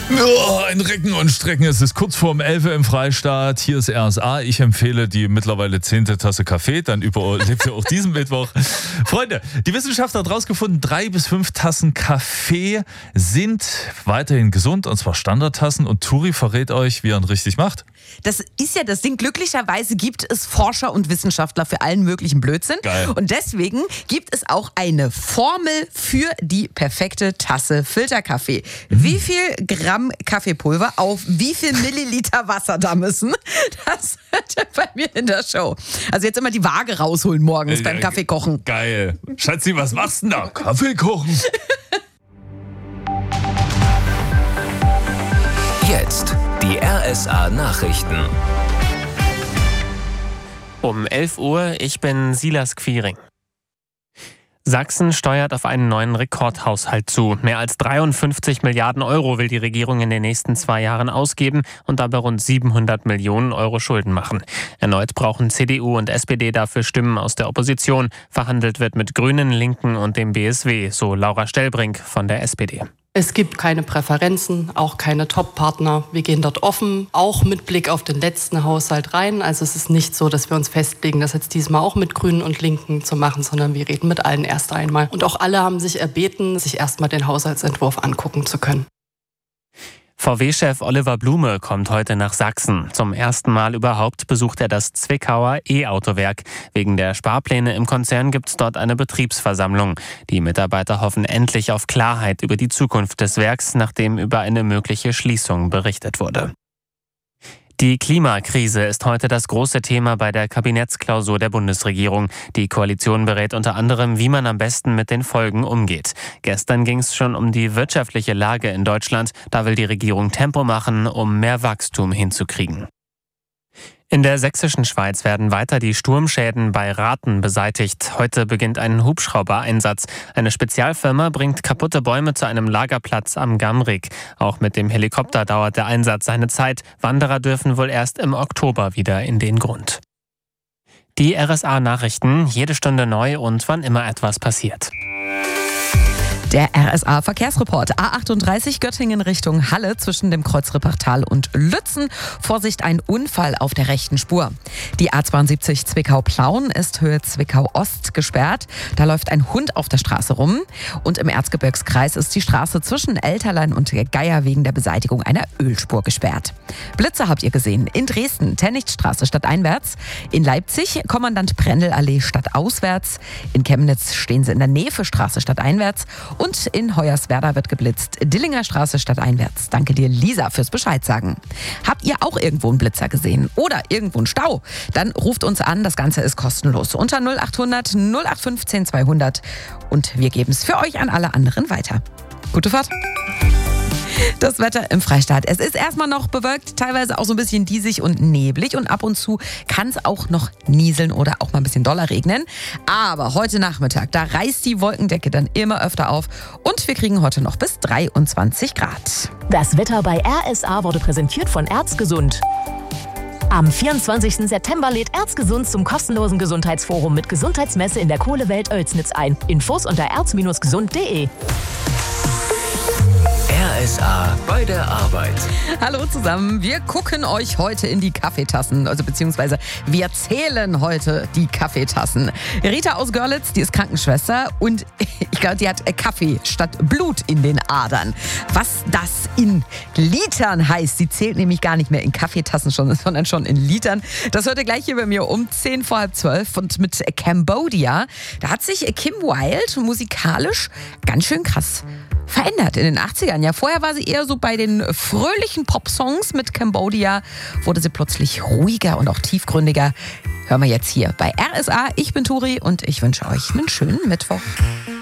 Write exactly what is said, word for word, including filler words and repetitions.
Oh, ein Recken und Strecken. Es ist kurz vorm elf im Freistaat. Hier ist R S A. Ich empfehle die mittlerweile zehnte Tasse Kaffee. Dann überlebt ihr auch diesen Mittwoch. Freunde, die Wissenschaftler hat rausgefunden, drei bis fünf Tassen Kaffee sind weiterhin gesund. Und zwar Standardtassen. Und Turi verrät euch, wie er ihn richtig macht. Das ist ja das Ding. Glücklicherweise gibt es Forscher und Wissenschaftler für allen möglichen Blödsinn. Geil. Und deswegen gibt es auch eine Formel für die perfekte Tasse Filterkaffee. Mhm. Wie viel Gramm Kaffeepulver auf wie viel Milliliter Wasser da müssen, das hört ihr bei mir in der Show. Also jetzt immer die Waage rausholen morgens äh, beim Kaffee kochen. Geil. Schatzi, was machst du denn da? Kaffee kochen. Jetzt die R S A-Nachrichten. Um elf Uhr, ich bin Silas Quiring. Sachsen steuert auf einen neuen Rekordhaushalt zu. Mehr als dreiundfünfzig Milliarden Euro will die Regierung in den nächsten zwei Jahren ausgeben und dabei rund siebenhundert Millionen Euro Schulden machen. Erneut brauchen C D U und S P D dafür Stimmen aus der Opposition. Verhandelt wird mit Grünen, Linken und dem B S W, so Laura Stellbrink von der S P D. Es gibt keine Präferenzen, auch keine Top-Partner. Wir gehen dort offen, auch mit Blick auf den letzten Haushalt rein. Also es ist nicht so, dass wir uns festlegen, das jetzt diesmal auch mit Grünen und Linken zu machen, sondern wir reden mit allen erst einmal. Und auch alle haben sich erbeten, sich erstmal den Haushaltsentwurf angucken zu können. V W-Chef Oliver Blume kommt heute nach Sachsen. Zum ersten Mal überhaupt besucht er das Zwickauer E-Autowerk. Wegen der Sparpläne im Konzern gibt es dort eine Betriebsversammlung. Die Mitarbeiter hoffen endlich auf Klarheit über die Zukunft des Werks, nachdem über eine mögliche Schließung berichtet wurde. Die Klimakrise ist heute das große Thema bei der Kabinettsklausur der Bundesregierung. Die Koalition berät unter anderem, wie man am besten mit den Folgen umgeht. Gestern ging es schon um die wirtschaftliche Lage in Deutschland. Da will die Regierung Tempo machen, um mehr Wachstum hinzukriegen. In der sächsischen Schweiz werden weiter die Sturmschäden bei Rathen beseitigt. Heute beginnt ein Hubschrauber-Einsatz. Eine Spezialfirma bringt kaputte Bäume zu einem Lagerplatz am Gamrik. Auch mit dem Helikopter dauert der Einsatz seine Zeit. Wanderer dürfen wohl erst im Oktober wieder in den Grund. Die R S A-Nachrichten, jede Stunde neu und wann immer etwas passiert. Der R S A-Verkehrsreport. A achtunddreißig Göttingen Richtung Halle zwischen dem Kreuz Rippertal und Lützen. Vorsicht, ein Unfall auf der rechten Spur. Die A zweiundsiebzig Zwickau-Plauen ist Höhe Zwickau-Ost gesperrt. Da läuft ein Hund auf der Straße rum. Und im Erzgebirgskreis ist die Straße zwischen Elterlein und Geier wegen der Beseitigung einer Ölspur gesperrt. Blitze habt ihr gesehen. In Dresden, Tennichtstraße stadteinwärts. In Leipzig, Kommandant Brendel-Allee stadtauswärts. In Chemnitz stehen sie in der Nevestraße stadteinwärts. Und in Hoyerswerda wird geblitzt. Dillinger Straße stadteinwärts. Danke dir, Lisa, fürs Bescheid sagen. Habt ihr auch irgendwo einen Blitzer gesehen oder irgendwo einen Stau? Dann ruft uns an. Das Ganze ist kostenlos. Unter null achthundert null acht fünfzehn zweihundert. Und wir geben es für euch an alle anderen weiter. Gute Fahrt. Das Wetter im Freistaat. Es ist erstmal noch bewölkt, teilweise auch so ein bisschen diesig und neblig und ab und zu kann es auch noch nieseln oder auch mal ein bisschen doller regnen. Aber heute Nachmittag, da reißt die Wolkendecke dann immer öfter auf und wir kriegen heute noch bis dreiundzwanzig Grad. Das Wetter bei R S A wurde präsentiert von Erzgesund. Am vierundzwanzigsten September lädt Erzgesund zum kostenlosen Gesundheitsforum mit Gesundheitsmesse in der Kohlewelt Oelsnitz ein. Infos unter erz gesund punkt de. R S A bei der Arbeit. Hallo zusammen, wir gucken euch heute in die Kaffeetassen, also beziehungsweise wir zählen heute die Kaffeetassen. Rita aus Görlitz, die ist Krankenschwester und ich glaube, die hat Kaffee statt Blut in den Adern. Was das in Litern heißt, sie zählt nämlich gar nicht mehr in Kaffeetassen schon, sondern schon in Litern. Das hört ihr gleich hier bei mir um zehn vor halb zwölf und mit Cambodia, da hat sich Kim Wilde musikalisch ganz schön krass verändert in den achtzigern. Ja, vorher war sie eher so bei den fröhlichen Popsongs. Mit Cambodia wurde sie plötzlich ruhiger und auch tiefgründiger. Hören wir jetzt hier bei R S A. Ich bin Turi und ich wünsche euch einen schönen Mittwoch.